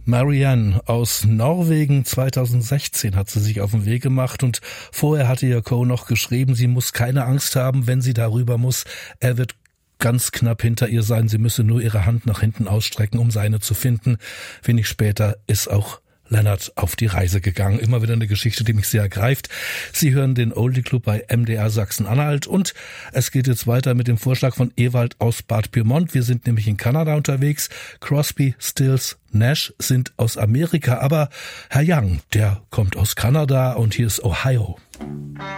Marianne aus Norwegen, 2016 hat sie sich auf den Weg gemacht und vorher hatte ihr Co. noch geschrieben, sie muss keine Angst haben, wenn sie darüber muss. Er wird ganz knapp hinter ihr sein, sie müsse nur ihre Hand nach hinten ausstrecken, um seine zu finden. Wenig später ist auch Leonard auf die Reise gegangen. Immer wieder eine Geschichte, die mich sehr ergreift. Sie hören den Oldie Club bei MDR Sachsen-Anhalt und es geht jetzt weiter mit dem Vorschlag von Ewald aus Bad Pyrmont. Wir sind nämlich in Kanada unterwegs. Crosby, Stills, Nash sind aus Amerika, aber Herr Young, der kommt aus Kanada und hier ist Ohio.